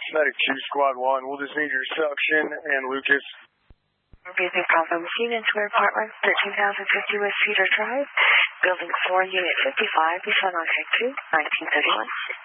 Medic 2, Squad 1. We'll just need your suction and Lucas. Busy Bravo Machine into apartment 13,050 West Cedar Drive, Building 4, Unit 55, Busan on Tech 2, 1931.